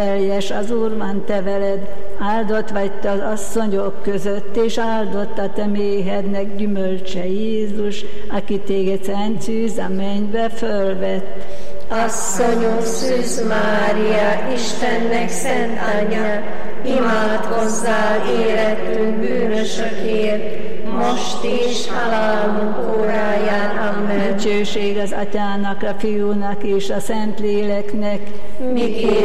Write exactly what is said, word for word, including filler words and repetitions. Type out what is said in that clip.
Teljes az Úr van te veled, áldott vagy te az asszonyok között, és áldott a te méhednek gyümölcse Jézus, aki téged szent szűz a mennybe fölvett. Asszonyom Szűz Mária, Istennek szent anyja, imádkozzál életünk bűnösökért, most és halálunk óráján. Amen. Dicsőség az Atyának, a Fiúnak és a Szentléleknek, Miképp